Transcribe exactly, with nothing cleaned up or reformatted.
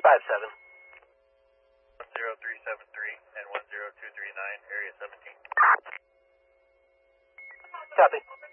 five seven. one zero three seven three and one zero two three nine, area seventeen. Copy.